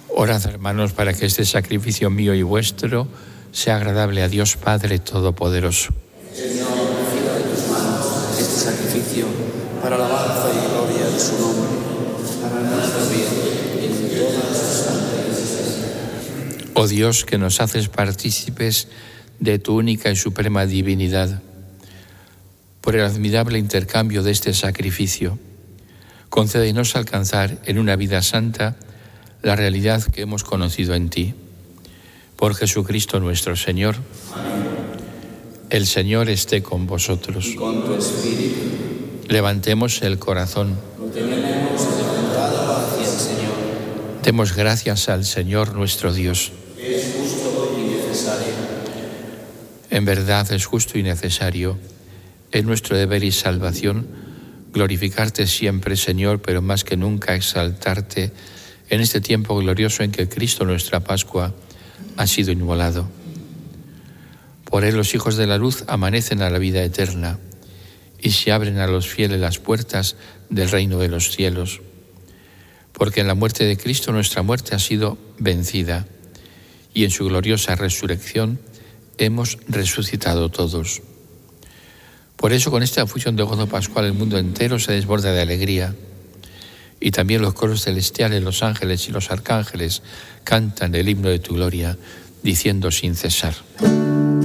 Orad, hermanos, para que este sacrificio mío y vuestro sea agradable a Dios Padre Todopoderoso. Señor, reciba de tus manos este sacrificio para la alabanza y gloria de su nombre, para nuestro bien y en todas las santas. Oh Dios, que nos haces partícipes de tu única y suprema divinidad, por el admirable intercambio de este sacrificio, concédenos alcanzar en una vida santa la realidad que hemos conocido en ti. Por Jesucristo nuestro Señor. Amén. El Señor esté con vosotros. Y con tu espíritu. Levantemos el corazón. Lo tenemos levantado hacia el Señor. Demos gracias al Señor nuestro Dios. Es justo y necesario. En verdad es justo y necesario. Es nuestro deber y salvación glorificarte siempre, Señor, pero más que nunca exaltarte en este tiempo glorioso en que Cristo, nuestra Pascua, ha sido inmolado. Por él los hijos de la luz amanecen a la vida eterna y se abren a los fieles las puertas del reino de los cielos. Porque en la muerte de Cristo nuestra muerte ha sido vencida y en su gloriosa resurrección hemos resucitado todos. Por eso, con esta fusión de gozo pascual, el mundo entero se desborda de alegría. Y también los coros celestiales, los ángeles y los arcángeles cantan el himno de tu gloria, diciendo sin cesar: